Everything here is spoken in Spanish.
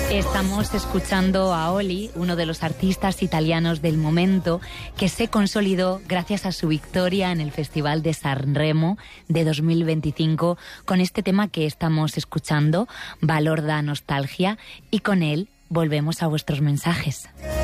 Estamos escuchando a Oli, uno de los artistas italianos del momento, que se consolidó gracias a su victoria en el Festival de Sanremo de 2025 con este tema que estamos escuchando, Valor da Nostalgia, y con él volvemos a vuestros mensajes.